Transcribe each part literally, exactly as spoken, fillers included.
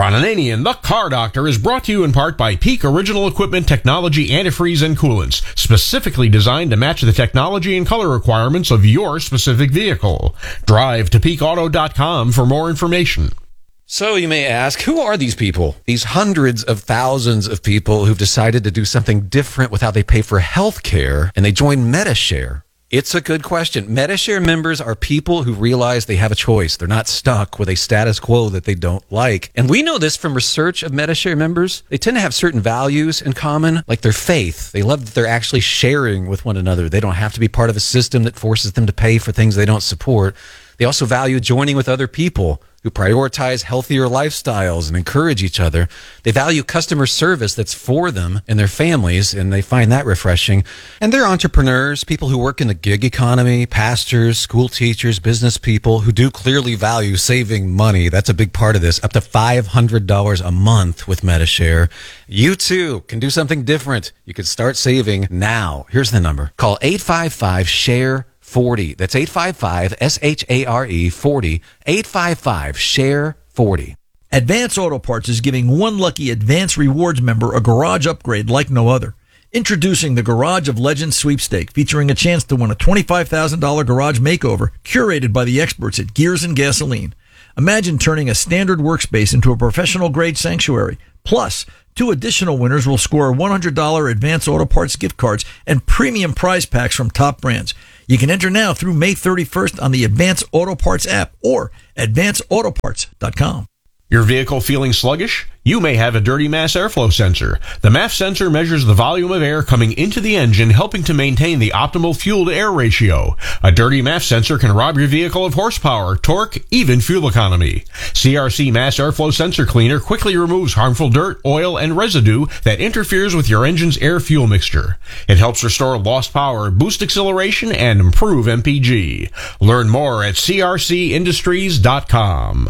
Ron Ananian, the Car Doctor, is brought to you in part by Peak Original Equipment Technology Antifreeze and Coolants, specifically designed to match the technology and color requirements of your specific vehicle. Drive to peak auto dot com for more information. So you may ask, who are these people? These hundreds of thousands of people who've decided to do something different with how they pay for health care, and they join Medi-Share. It's a good question. Medi-Share members are people who realize they have a choice. They're not stuck with a status quo that they don't like. And we know this from research of Medi-Share members. They tend to have certain values in common, like their faith. They love that they're actually sharing with one another. They don't have to be part of a system that forces them to pay for things they don't support. They also value joining with other people who prioritize healthier lifestyles and encourage each other. They value customer service that's for them and their families, and they find that refreshing. And they're entrepreneurs, people who work in the gig economy, pastors, school teachers, business people who do clearly value saving money. That's a big part of this, up to five hundred dollars a month with Medi-Share. You too can do something different. You can start saving now. Here's the number. Call eight five five, share forty. That's eight five five, S H A R E, forty. eight five five, share forty. Advance Auto Parts is giving one lucky Advance Rewards member a garage upgrade like no other. Introducing the Garage of Legends sweepstake, featuring a chance to win a twenty-five thousand dollars garage makeover curated by the experts at Gears and Gasoline. Imagine turning a standard workspace into a professional-grade sanctuary. Plus, two additional winners will score one hundred dollars Advance Auto Parts gift cards and premium prize packs from top brands. You can enter now through May thirty-first on the Advance Auto Parts app or advance auto parts dot com. Your vehicle feeling sluggish? You may have a dirty mass airflow sensor. The M A F sensor measures the volume of air coming into the engine, helping to maintain the optimal fuel-to-air ratio. A dirty M A F sensor can rob your vehicle of horsepower, torque, even fuel economy. C R C Mass Airflow Sensor Cleaner quickly removes harmful dirt, oil, and residue that interferes with your engine's air-fuel mixture. It helps restore lost power, boost acceleration, and improve M P G. Learn more at C R C industries dot com.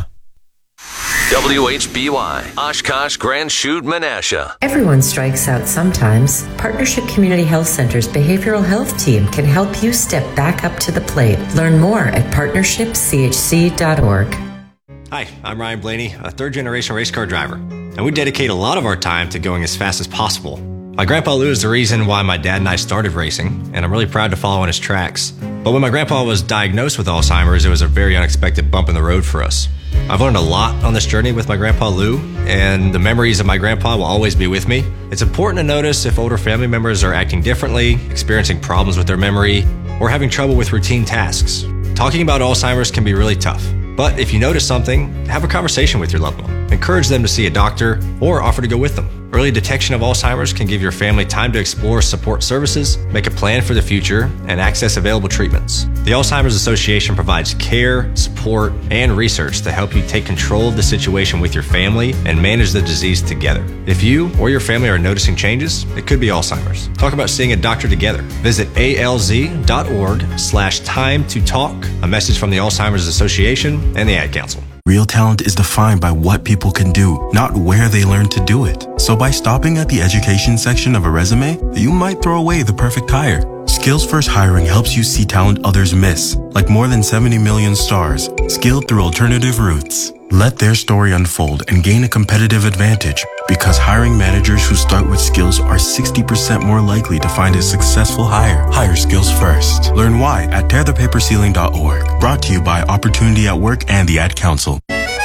W H B Y, Oshkosh, Grand Chute, Menasha. Everyone strikes out sometimes. Partnership Community Health Center's behavioral health team can help you step back up to the plate. Learn more at partnership c h c dot org. Hi, I'm Ryan Blaney, a third-generation race car driver, and we dedicate a lot of our time to going as fast as possible. My grandpa Lou is the reason why my dad and I started racing, and I'm really proud to follow in his tracks. But when my grandpa was diagnosed with Alzheimer's, it was a very unexpected bump in the road for us. I've learned a lot on this journey with my grandpa Lou, and the memories of my grandpa will always be with me. It's important to notice if older family members are acting differently, experiencing problems with their memory, or having trouble with routine tasks. Talking about Alzheimer's can be really tough, but if you notice something, have a conversation with your loved one. Encourage them to see a doctor or offer to go with them. Early detection of Alzheimer's can give your family time to explore support services, make a plan for the future, and access available treatments. The Alzheimer's Association provides care, support, and research to help you take control of the situation with your family and manage the disease together. If you or your family are noticing changes, it could be Alzheimer's. Talk about seeing a doctor together. Visit A L Z dot org slash time to talk. A message from the Alzheimer's Association and the Ad Council. Real talent is defined by what people can do, not where they learn to do it. So by stopping at the education section of a resume, you might throw away the perfect hire. Skills First Hiring helps you see talent others miss, like more than seventy million stars, skilled through alternative routes. Let their story unfold and gain a competitive advantage, because hiring managers who start with skills are sixty percent more likely to find a successful hire. Hire skills first. Learn why at tear the paper ceiling dot org. Brought to you by Opportunity at Work and the Ad Council.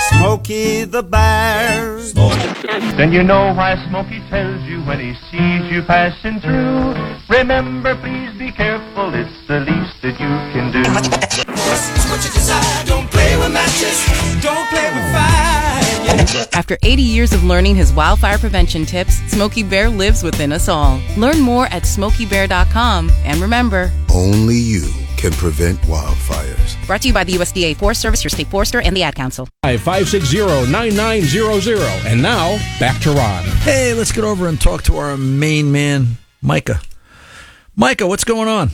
Smokey the Bear. Then you know why Smokey tells you when he sees you passing through. Remember, please be careful, it's the least that you can do. What you desire, don't play with matches, don't play with fire. After eighty years of learning his wildfire prevention tips, Smokey Bear lives within us all. Learn more at smokey bear dot com. And remember, only you can prevent wildfires. Brought to you by the U S D A Forest Service, your state forester, and the Ad Council. five six zero, nine nine zero zero. And now, back to Ron. Hey, let's get over and talk to our main man, Micah. Micah, what's going on?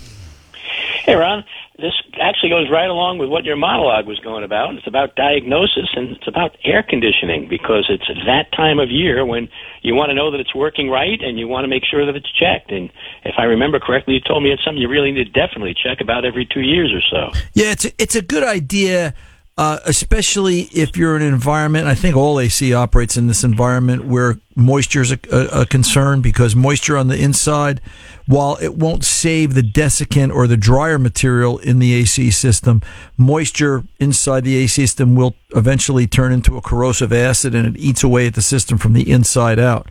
Hey, Ron. This actually goes right along with what your monologue was going about. It's about diagnosis, and it's about air conditioning, because it's that time of year when you want to know that it's working right, and you want to make sure that it's checked. And if I remember correctly, you told me it's something you really need to definitely check about every two years or so. Yeah, it's a, it's a good idea Uh, especially if you're in an environment, I think all A C operates in this environment where moisture is a, a, a concern, because moisture on the inside, while it won't save the desiccant or the drier material in the A C system, moisture inside the A C system will eventually turn into a corrosive acid, and it eats away at the system from the inside out.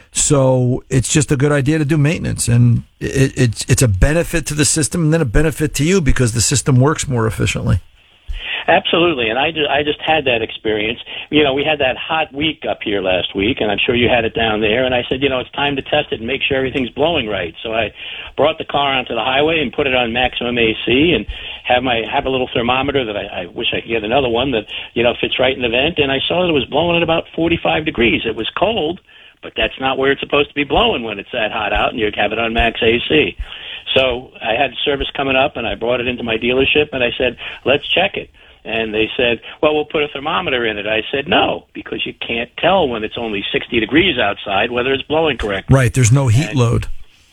So it's just a good idea to do maintenance, and it, it's it's a benefit to the system and then a benefit to you because the system works more efficiently. Absolutely, and I just, I just had that experience. You know, we had that hot week up here last week, and I'm sure you had it down there, and I said, you know, it's time to test it and make sure everything's blowing right. So I brought the car onto the highway and put it on maximum A C and have my have a little thermometer that I, I wish I could get another one that, you know, fits right in the vent, and I saw that it was blowing at about forty-five degrees. It was cold, but that's not where it's supposed to be blowing when it's that hot out and you have it on max A C. So I had service coming up, and I brought it into my dealership, and I said, let's check it. And they said, well, we'll put a thermometer in it. I said, no, because you can't tell when it's only sixty degrees outside whether it's blowing correctly. Right, there's no heat and, load.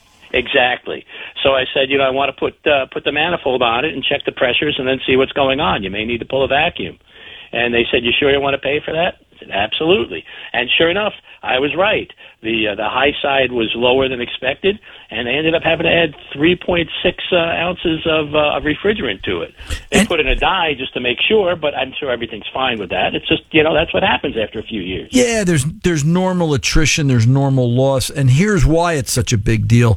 Exactly. So I said, you know, I want to put uh, put the manifold on it and check the pressures and then see what's going on. You may need to pull a vacuum. And they said, you sure you want to pay for that? I said, absolutely. And sure enough, I was right. The uh, the high side was lower than expected, and they ended up having to add three point six uh, ounces of, uh, of refrigerant to it. They and, put in a dye just to make sure, but I'm sure everything's fine with that. It's just, you know, that's what happens after a few years. Yeah, there's there's normal attrition, there's normal loss, and here's why it's such a big deal.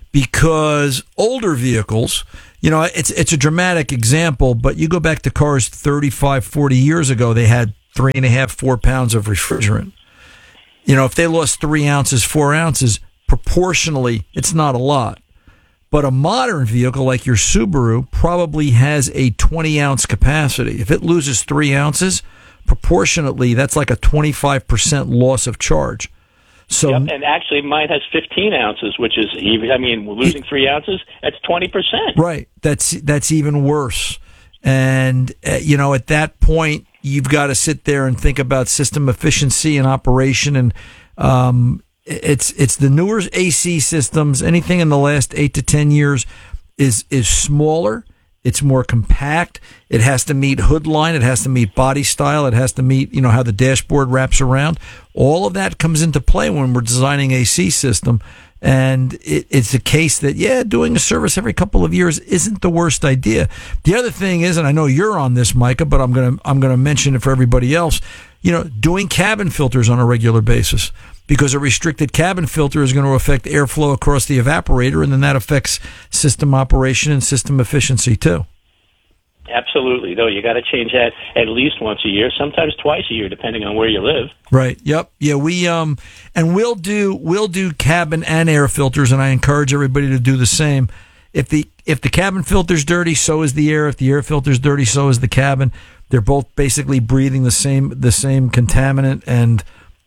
Because older vehicles, you know, it's it's a dramatic example, but you go back to cars thirty-five, forty years ago, they had three and a half, four pounds of refrigerant. You know, if they lost three ounces, four ounces, proportionally, it's not a lot. But a modern vehicle like your Subaru probably has a twenty ounce capacity. If it loses three ounces, proportionately, that's like a twenty-five percent loss of charge. So, yep, and actually mine has fifteen ounces, which is even, I mean, losing three ounces, that's twenty percent. Right. That's, that's even worse. And, uh, you know, at that point, you've got to sit there and think about system efficiency and operation. And, um, it's, it's the newer A C systems. Anything in the last eight to ten years is, is smaller. It's more compact. It has to meet hood line. It has to meet body style. It has to meet, you know, how the dashboard wraps around. All of that comes into play when we're designing a A C system. And it, it's a case that, yeah, doing a service every couple of years isn't the worst idea. The other thing is, and I know you're on this, Micah, but I'm going to, I'm going to mention it for everybody else, you know, doing cabin filters on a regular basis. Because a restricted cabin filter is going to affect airflow across the evaporator, and then that affects system operation and system efficiency too. Absolutely. No, you got to change that at least once a year, sometimes twice a year, depending on where you live. Right. Yep. Yeah. We um, and we'll do we'll do cabin and air filters, and I encourage everybody to do the same. If the if the cabin filter's dirty, so is the air. If the air filter's dirty, so is the cabin. They're both basically breathing the same the same contaminant, and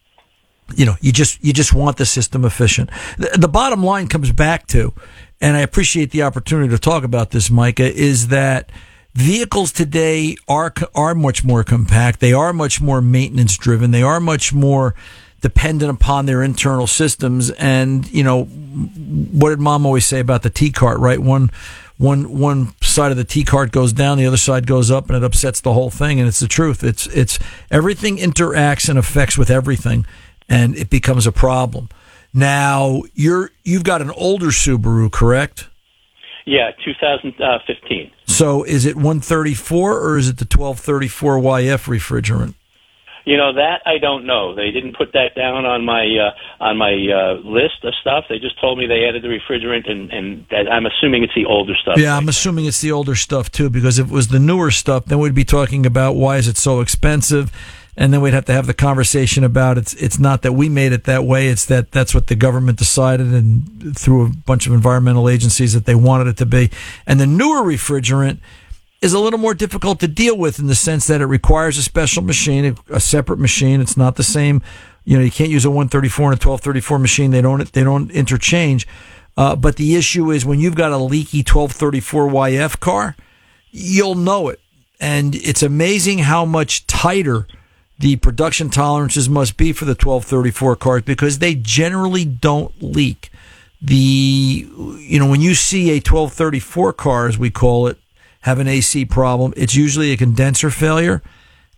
you know, you just you just want the system efficient. The, the bottom line comes back to, and I appreciate the opportunity to talk about this, Micah, is that vehicles today are are much more compact. They are much more maintenance driven. They are much more dependent upon their internal systems. And you know, what did Mom always say about the T cart? Right, one one one side of the T cart goes down, the other side goes up, and it upsets the whole thing. And it's the truth. It's it's everything interacts and affects with everything, and it becomes a problem. Now you're you've got an older Subaru, correct? Yeah, two thousand fifteen. So is it one thirty-four or is it the twelve thirty-four Y F refrigerant? You know, that I don't know. They didn't put that down on my uh, on my uh, list of stuff. They just told me they added the refrigerant, and, and that I'm assuming it's the older stuff. Yeah, I'm assuming it's the older stuff, too, because if it was the newer stuff, then we'd be talking about why is it so expensive, and then we'd have to have the conversation about it's it's not that we made it that way, it's that that's what the government decided, and through a bunch of environmental agencies that they wanted it to be. And the newer refrigerant is a little more difficult to deal with in the sense that it requires a special machine, a separate machine. It's not the same. You know, you can't use a one thirty-four and a twelve thirty-four machine. They don't they don't interchange. Uh, but the issue is when you've got a leaky twelve thirty-four Y F car, you'll know it. And it's amazing how much tighter the production tolerances must be for the twelve thirty-four cars because they generally don't leak. The, you know, when you see a twelve thirty-four car, as we call it, have an A C problem, it's usually a condenser failure.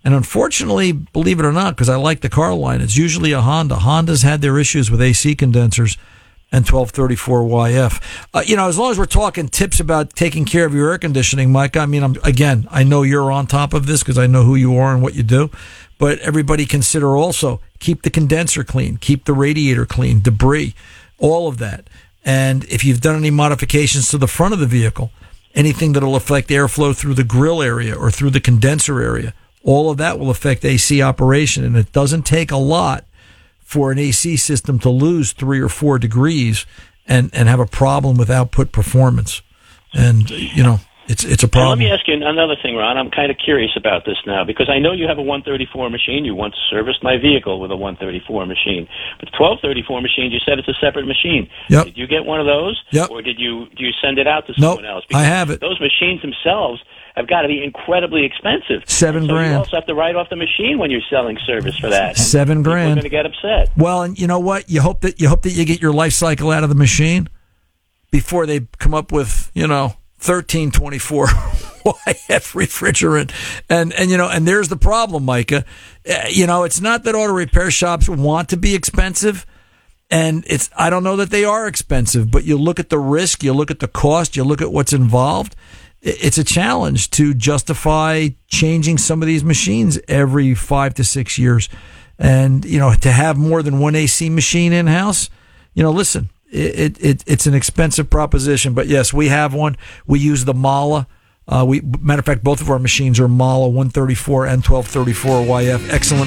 And unfortunately, believe it or not, because I like the car line, it's usually a Honda. Honda's had their issues with A C condensers and twelve thirty-four Y F. Uh, you know, as long as we're talking tips about taking care of your air conditioning, Mike, I mean, I'm, again, I know you're on top of this because I know who you are and what you do. But everybody consider also keep the condenser clean, keep the radiator clean, debris, all of that. And if you've done any modifications to the front of the vehicle, anything that will affect airflow through the grill area or through the condenser area, all of that will affect A C operation. And it doesn't take a lot for an A C system to lose three or four degrees and, and have a problem with output performance. And, you know, it's it's a problem. Now, let me ask you another thing, Ron. I'm kind of curious about this now because I know you have a one thirty-four machine. You once serviced my vehicle with a one thirty-four machine. But the twelve thirty-four machine, you said it's a separate machine. Yep. Did you get one of those? Yep. Or did you do you send it out to nope, someone else? I have it. Those machines themselves have got to be incredibly expensive. Seven so grand. You also have to write off the machine when you're selling service for that. Seven and grand. People are going to get upset. Well, and you know what? You hope that you hope that you get your life cycle out of the machine before they come up with, you know, thirteen twenty-four Y F refrigerant. And, and, you know, and there's the problem, Micah. Uh, you know, it's not that auto repair shops want to be expensive. And it's, I don't know that they are expensive, but you look at the risk, you look at the cost, you look at what's involved. It's a challenge to justify changing some of these machines every five to six years. And, you know, to have more than one A C machine in-house, you know, listen, it, it it's an expensive proposition. But, yes, we have one. We use the Mala. Uh, we, matter of fact, both of our machines are Mala one thirty-four and twelve thirty-four Y F. Excellent